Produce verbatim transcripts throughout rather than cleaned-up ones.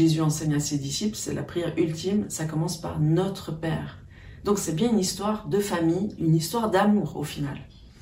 Jésus enseigne à ses disciples, c'est la prière ultime, ça commence par notre Père. Donc c'est bien une histoire de famille, une histoire d'amour au final.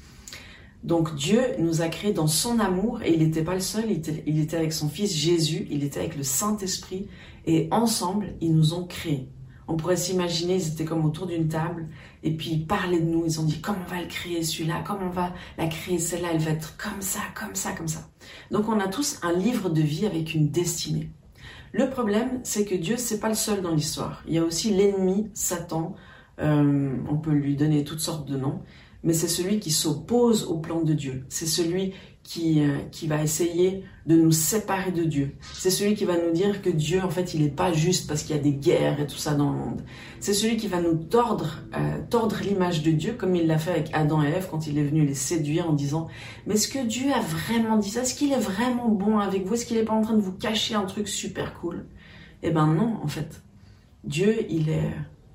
Donc Dieu nous a créés dans son amour et il n'était pas le seul, il était, il était avec son fils Jésus, il était avec le Saint-Esprit et ensemble ils nous ont créés. On pourrait s'imaginer, ils étaient comme autour d'une table et puis ils parlaient de nous, ils ont dit comment on va le créer celui-là, comment on va la créer celle-là, elle va être comme ça, comme ça, comme ça. Donc on a tous un livre de vie avec une destinée. Le problème, c'est que Dieu, c'est pas le seul dans l'histoire. Il y a aussi l'ennemi, Satan, euh, on peut lui donner toutes sortes de noms, mais c'est celui qui s'oppose au plan de Dieu. C'est celui qui, euh, qui va essayer de nous séparer de Dieu. C'est celui qui va nous dire que Dieu, en fait, il n'est pas juste parce qu'il y a des guerres et tout ça dans le monde. C'est celui qui va nous tordre, euh, tordre l'image de Dieu, comme il l'a fait avec Adam et Ève quand il est venu les séduire en disant « Mais est-ce que Dieu a vraiment dit ça? Est-ce qu'il est vraiment bon avec vous? Est-ce qu'il n'est pas en train de vous cacher un truc super cool ?» Eh ben non, en fait. Dieu, il est,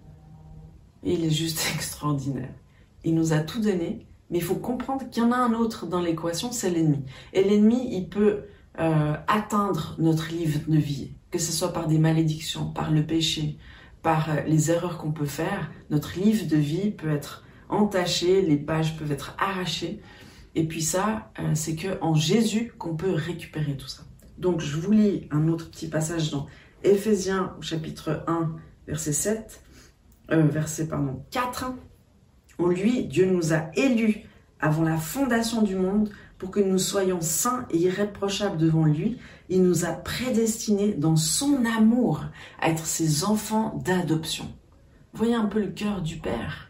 il est juste extraordinaire. Il nous a tout donné, mais il faut comprendre qu'il y en a un autre dans l'équation, c'est l'ennemi. Et l'ennemi, il peut euh, atteindre notre livre de vie, que ce soit par des malédictions, par le péché, par euh, les erreurs qu'on peut faire. Notre livre de vie peut être entaché, les pages peuvent être arrachées. Et puis ça, euh, c'est qu'en Jésus qu'on peut récupérer tout ça. Donc je vous lis un autre petit passage dans Éphésiens, chapitre un, verset sept, euh, verset pardon, quatre. En lui, Dieu nous a élus avant la fondation du monde pour que nous soyons saints et irréprochables devant lui. Il nous a prédestinés dans son amour à être ses enfants d'adoption. Vous voyez un peu le cœur du Père.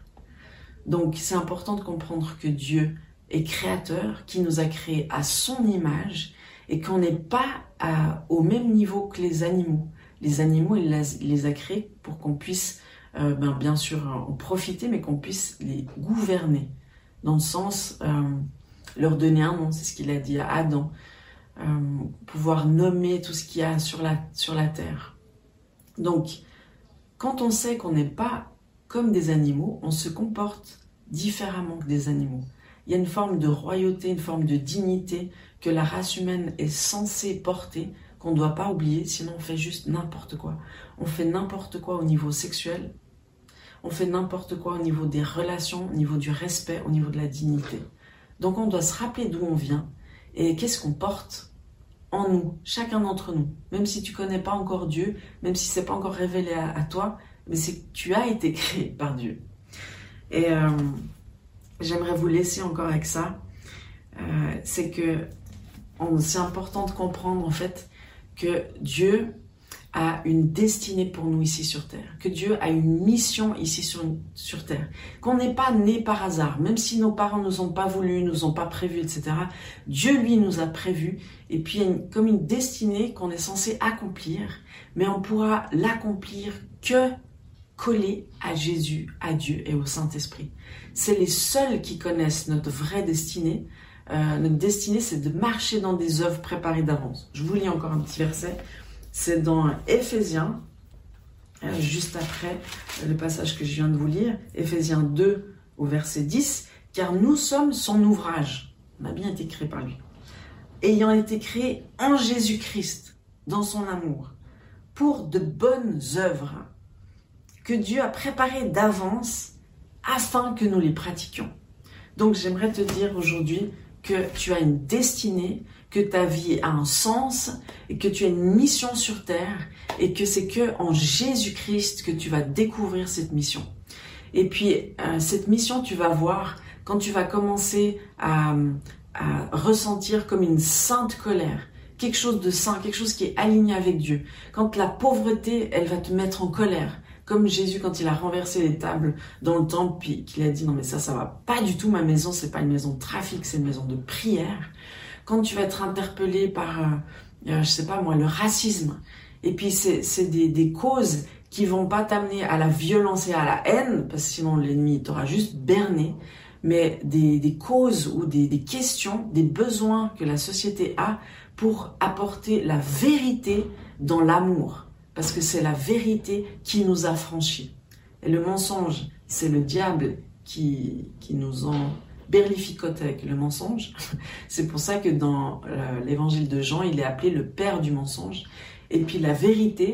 Donc c'est important de comprendre que Dieu est créateur, qui nous a créés à son image et qu'on n'est pas à, au même niveau que les animaux. Les animaux, il les, il les a créés pour qu'on puisse Euh, ben, bien sûr en profiter, mais qu'on puisse les gouverner, dans le sens euh, leur donner un nom, c'est ce qu'il a dit à Adam, euh, pouvoir nommer tout ce qu'il y a sur la, sur la terre. Donc, quand on sait qu'on n'est pas comme des animaux, on se comporte différemment que des animaux. Il y a une forme de royauté, une forme de dignité que la race humaine est censée porter, qu'on ne doit pas oublier, sinon on fait juste n'importe quoi. On fait n'importe quoi au niveau sexuel, on fait n'importe quoi au niveau des relations, au niveau du respect, au niveau de la dignité. Donc on doit se rappeler d'où on vient et qu'est-ce qu'on porte en nous, chacun d'entre nous. Même si tu ne connais pas encore Dieu, même si ce n'est pas encore révélé à, à toi, mais c'est que tu as été créé par Dieu. Et euh, j'aimerais vous laisser encore avec ça. Euh, c'est que on, c'est important de comprendre en fait que Dieu a une destinée pour nous ici sur Terre, que Dieu a une mission ici sur, sur Terre, qu'on n'est pas né par hasard, même si nos parents ne nous ont pas voulu, nous ont pas prévu, et cetera. Dieu, lui, nous a prévu, et puis il y a une, comme une destinée qu'on est censé accomplir, mais on pourra l'accomplir que collé à Jésus, à Dieu et au Saint-Esprit. C'est les seuls qui connaissent notre vraie destinée. Euh, notre destinée, c'est de marcher dans des œuvres préparées d'avance. Je vous lis encore un petit verset. C'est dans Éphésiens, euh, juste après le passage que je viens de vous lire, Éphésiens deux au verset dix, « Car nous sommes son ouvrage, on a bien été créés par lui, ayant été créés en Jésus-Christ, dans son amour, pour de bonnes œuvres que Dieu a préparées d'avance afin que nous les pratiquions. » Donc j'aimerais te dire aujourd'hui que tu as une destinée, que ta vie a un sens et que tu as une mission sur terre et que c'est que en Jésus-Christ que tu vas découvrir cette mission. Et puis euh, cette mission, tu vas voir quand tu vas commencer à, à ressentir comme une sainte colère, quelque chose de saint, quelque chose qui est aligné avec Dieu. Quand la pauvreté, elle va te mettre en colère. Comme Jésus, quand il a renversé les tables dans le temple, puis qu'il a dit « Non, mais ça, ça va pas du tout, ma maison, c'est pas une maison de trafic, c'est une maison de prière. » Quand tu vas être interpellé par, euh, euh, je sais pas moi, le racisme, et puis c'est, c'est des, des causes qui vont pas t'amener à la violence et à la haine, parce que sinon l'ennemi t'aura juste berné, mais des, des causes ou des, des questions, des besoins que la société a pour apporter la vérité dans l'amour. Parce que c'est la vérité qui nous a franchis. Et le mensonge, c'est le diable qui, qui nous en berlificote avec le mensonge. C'est pour ça que dans euh, l'évangile de Jean, il est appelé le père du mensonge. Et puis la vérité,